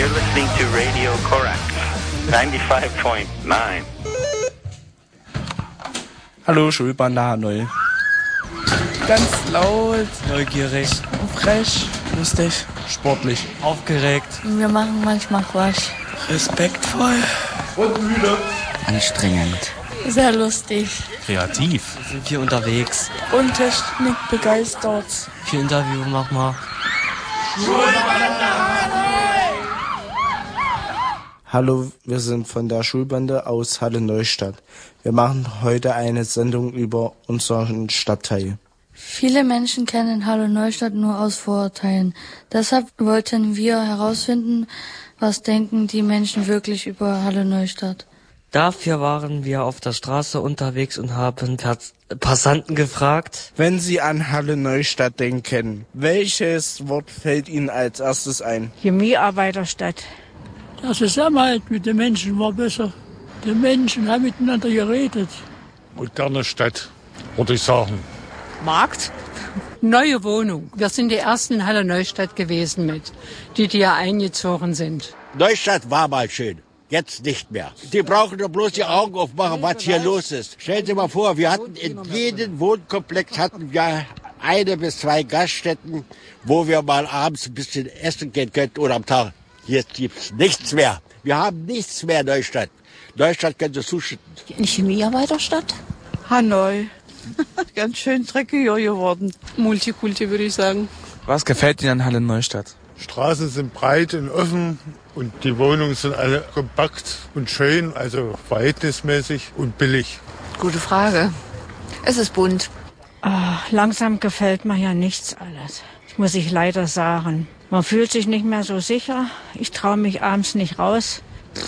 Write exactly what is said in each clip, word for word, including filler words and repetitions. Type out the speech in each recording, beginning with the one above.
You're listening to Radio Korax, ninety-five point nine. Hallo, Schulbande Hanoi. Ganz laut, neugierig, frech, lustig, sportlich, aufgeregt. Wir machen manchmal Quatsch. Respektvoll und müde. Anstrengend. Sehr lustig. Kreativ. Wir sind hier unterwegs. Und Technik begeistert. Viel Interview machen wir. Hallo, wir sind von der Schulbande aus Halle Neustadt. Wir machen heute eine Sendung über unseren Stadtteil. Viele Menschen kennen Halle Neustadt nur aus Vorurteilen. Deshalb wollten wir herausfinden, was denken die Menschen wirklich über Halle Neustadt. Dafür waren wir auf der Straße unterwegs und haben Passanten gefragt. Wenn Sie an Halle Neustadt denken, welches Wort fällt Ihnen als erstes ein? Chemiearbeiterstadt. Das Zusammenhalt mit den Menschen war besser. Die Menschen haben miteinander geredet. Moderne Stadt, würde ich sagen. Markt? Neue Wohnung. Wir sind die ersten in Halle Neustadt gewesen mit, die, die ja eingezogen sind. Neustadt war mal schön. Jetzt nicht mehr. Die brauchen nur bloß die Augen aufmachen, was hier los ist. Stellen Sie mal vor, wir hatten in jedem Wohnkomplex hatten wir eine bis zwei Gaststätten, wo wir mal abends ein bisschen essen gehen könnten oder am Tag. Hier gibt's nichts mehr. Wir haben nichts mehr in Neustadt. Neustadt könnte zuschütten. Eine Chemiearbeiterstadt? Hanoi. Ganz schön dreckiger geworden. Multikulti, würde ich sagen. Was gefällt Ihnen an Halle Neustadt? Straßen sind breit und offen und die Wohnungen sind alle kompakt und schön, also verhältnismäßig und billig. Gute Frage. Es ist bunt. Ach, langsam gefällt mir ja nichts alles. Das muss ich leider sagen. Man fühlt sich nicht mehr so sicher. Ich traue mich abends nicht raus.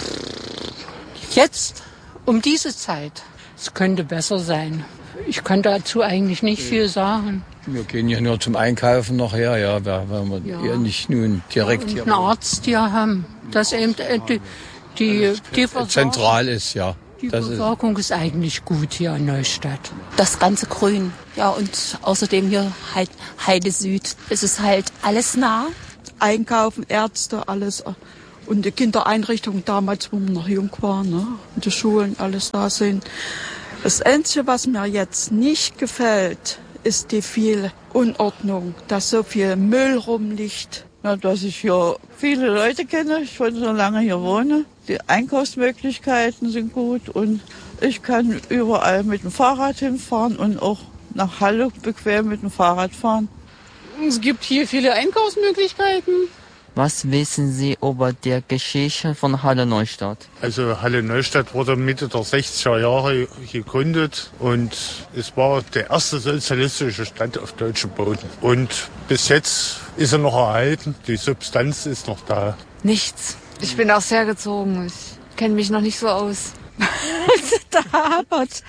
Jetzt, um diese Zeit, es könnte besser sein. Ich kann dazu eigentlich nicht viel sagen. Wir gehen ja nur zum Einkaufen nachher, ja, weil wir ja. nicht nun direkt und hier einen Arzt hier haben, dass eben die, die, die zentral ist, ja. Die das Versorgung ist, ist eigentlich gut hier in Neustadt. Das ganze Grün, ja, und außerdem hier halt Heide Süd. Es ist halt alles nah. Einkaufen, Ärzte, alles. Und die Kindereinrichtungen damals, wo wir noch jung waren, ne? Und die Schulen, alles da sind. Das Einzige, was mir jetzt nicht gefällt, ist die viel Unordnung, dass so viel Müll rumliegt. Na, dass ich hier viele Leute kenne, ich schon so lange hier wohne. Die Einkaufsmöglichkeiten sind gut und ich kann überall mit dem Fahrrad hinfahren und auch nach Halle bequem mit dem Fahrrad fahren. Es gibt hier viele Einkaufsmöglichkeiten. Was wissen Sie über die Geschichte von Halle Neustadt? Also Halle Neustadt wurde Mitte der sechziger Jahre gegründet und es war der erste sozialistische Stadt auf deutschem Boden. Und bis jetzt ist er noch erhalten, die Substanz ist noch da. Nichts. Ich bin auch sehr gezogen, ich kenne mich noch nicht so aus. Da hapert.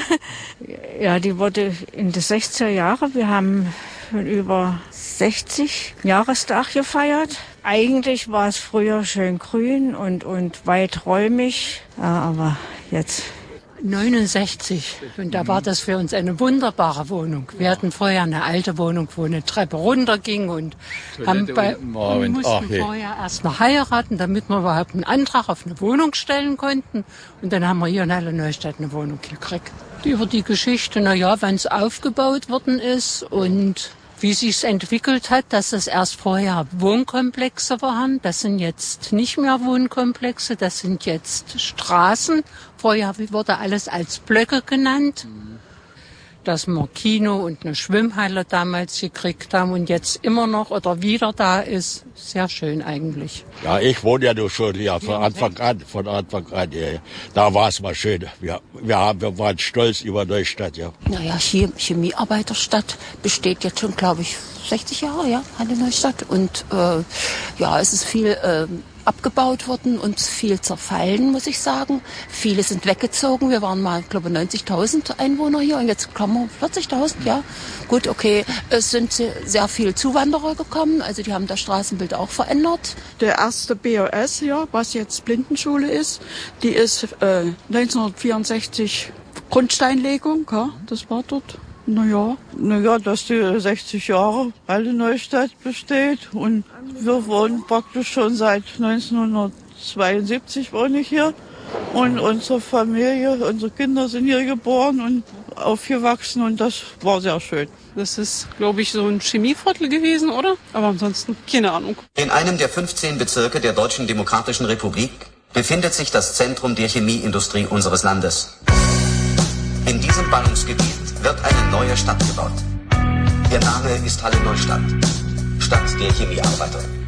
Ja, die wurde in den sechziger Jahren, wir haben über sechzig Jahrestag gefeiert. Eigentlich war es früher schön grün und, und weiträumig, ja, aber jetzt... neunundsechzig. Und da war das für uns eine wunderbare Wohnung. Wir hatten vorher eine alte Wohnung, wo eine Treppe runterging und haben bei, und mussten Ach, hey. vorher erst noch heiraten, damit wir überhaupt einen Antrag auf eine Wohnung stellen konnten. Und dann haben wir hier in Halle Neustadt eine Wohnung gekriegt. Über die Geschichte, na ja, wann es aufgebaut worden ist und wie sich's entwickelt hat, dass es erst vorher Wohnkomplexe waren. Das sind jetzt nicht mehr Wohnkomplexe, das sind jetzt Straßen. Vorher wurde alles als Blöcke genannt. Dass wir Kino und eine Schwimmhalle damals gekriegt haben und jetzt immer noch oder wieder da ist. Sehr schön eigentlich. Ja, ich wohne ja nur schon hier von Anfang an, von Anfang an. Ja. Da war es mal schön. Wir, wir, haben, wir waren stolz über Neustadt, ja. Naja, Chemiearbeiterstadt besteht jetzt schon, glaube ich, sechzig Jahre, ja, Halle Neustadt. Und äh, ja, es ist viel äh, abgebaut worden und viel zerfallen, muss ich sagen. Viele sind weggezogen. Wir waren mal, glaube ich, neunzigtausend Einwohner hier und jetzt kommen wir vierzigtausend, ja. Gut, okay, es sind sehr viele Zuwanderer gekommen, also die haben das Straßenbild auch verändert. Der erste B O S hier, was jetzt Blindenschule ist, die ist äh, neunzehnhundertvierundsechzig Grundsteinlegung, ja, das war dort. Naja, Naja, dass die sechzig Jahre Halle Neustadt besteht und wir wohnen praktisch schon seit neunzehnhundertzweiundsiebzig wohne ich hier und unsere Familie, unsere Kinder sind hier geboren und aufgewachsen und das war sehr schön. Das ist, glaube ich, so ein Chemieviertel gewesen, oder? Aber ansonsten keine Ahnung. In einem der fünfzehn Bezirke der Deutschen Demokratischen Republik befindet sich das Zentrum der Chemieindustrie unseres Landes. In diesem Ballungsgebiet wird eine neue Stadt gebaut. Ihr Name ist Halle Neustadt, Stadt der Chemiearbeiter.